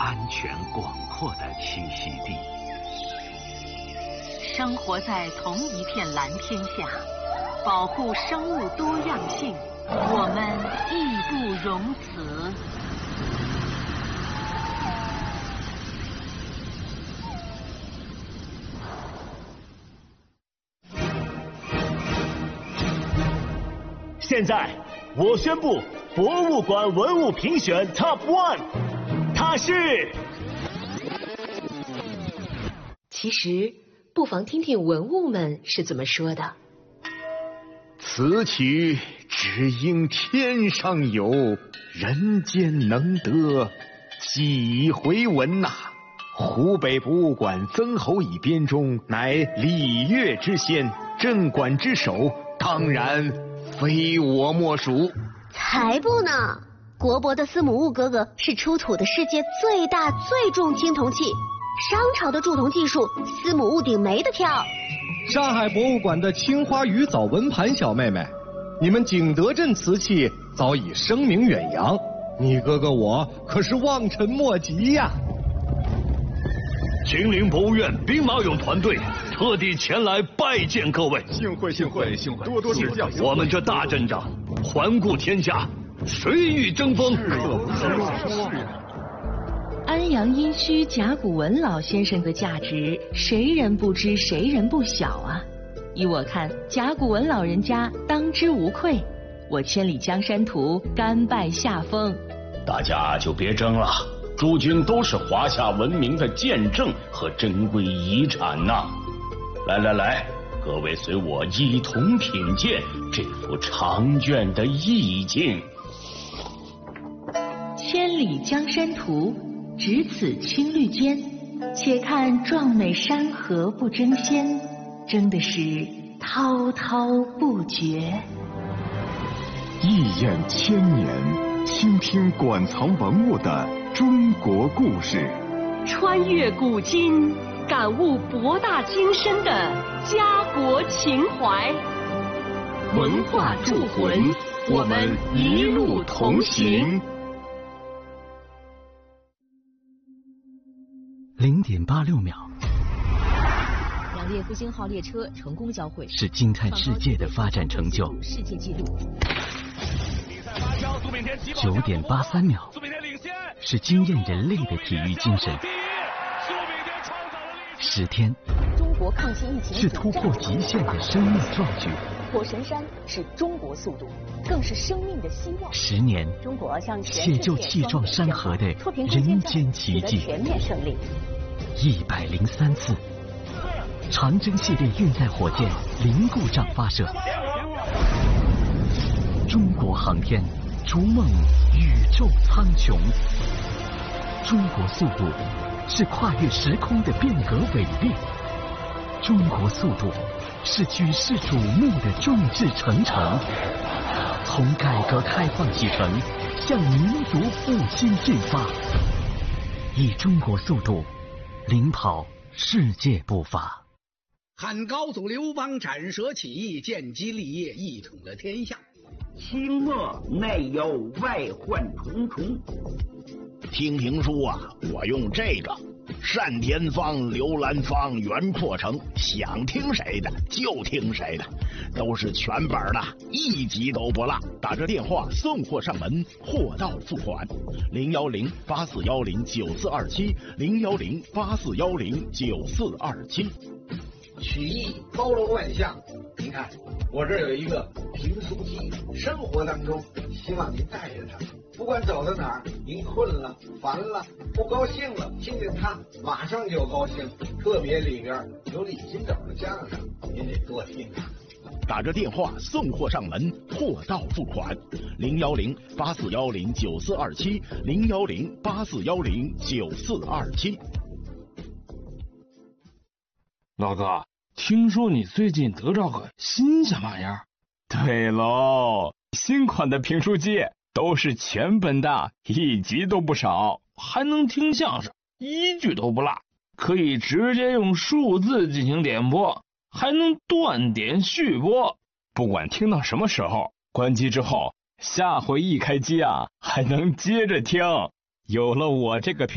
安全广阔的栖息地。 生活在同一片蓝天下，保护生物多样性，我们义不容辞。 现在，我宣布博物馆文物评选 Top 1， 它是。 其实，不妨听听文物们是怎么说的。 此曲只应天上有，人间能得几回闻呐！湖北博物馆曾侯乙编钟，乃礼乐之先，镇馆之首，当然非我莫属。 才不呢！国博的司母戊哥哥是出土的世界最大最重青铜器，商朝的铸铜技术，司母戊顶没得挑。 上海博物馆的青花鱼藻纹盘小妹妹，你们景德镇瓷器早已声名远扬，你哥哥我可是望尘莫及呀！ 秦岭博物院兵马俑团队特地前来拜见各位， 幸会，多多指教。 我们这大阵仗，环顾天下，谁与争锋？ 安阳殷墟甲骨文老先生的价值，谁人不知，谁人不晓啊！依我看，甲骨文老人家当之无愧。我千里江山图，甘拜下风。 大家就别争了。诸君都是华夏文明的见证和珍贵遗产呐！来，各位随我一同品鉴这幅长卷的意境。 千里江山图，只此青绿间，且看壮美山河不争先，争的是滔滔不绝。 一眼千年，倾听馆藏文物的中国故事， 穿越古今，感悟博大精深的家国情怀。文化铸魂，我们一路同行。 0.86秒， 两列复兴号列车成功交汇， 是惊叹世界的发展成就。 世界纪录。 9.83秒，是惊艳人类的体育精神。10天， 中国抗击疫情是突破极限的生命壮举。 火神山是中国速度，更是生命的希望。 10年， 中国向全写就气壮山河的人间奇迹。 全面胜利。 103次，长征系列运载火箭零故障发射。中国航天逐梦宇宙苍穹。中国速度是跨越时空的变革伟力。中国速度是举世瞩目的众志成城。从改革开放启程，向民族复兴进发，以中国速度领跑世界步伐。 汉高祖刘邦斩蛇起义，建基立业，一统了天下。 清末内忧外患重重。 听评书啊，我用这个单田芳、刘兰芳、袁阔成，想听谁的就听谁的，都是全本的，一集都不落。打这电话送货上门，货到付款。010-8410-9427，010-8410-9427。 曲艺包罗万象，您看我这有一个评书机，生活当中希望您带着它，不管走到哪儿，您困了、烦了、不高兴了，听见它马上就高兴。特别里边有李金斗的相声，您得多听啊。 打着电话送货上门，货到付款。010-8410-9427，010-8410-9427。 老哥，听说你最近得着个新鲜玩意儿？ 对喽，新款的评书机都是全本的，一集都不少， 还能听相声，一句都不落，可以直接用数字进行点播，还能断点续播。 不管听到什么时候，关机之后，下回一开机啊，还能接着听。有了我这个